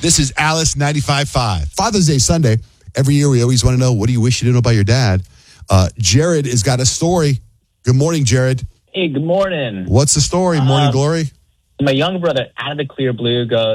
This is Alice 95.5. Father's Day Sunday. Every year we always want to know, what do you wish you didn't know about your dad? Jared has got a story. Good morning, Jared. Hey, good morning. What's the story? Morning glory? My younger brother, out of the clear blue, goes,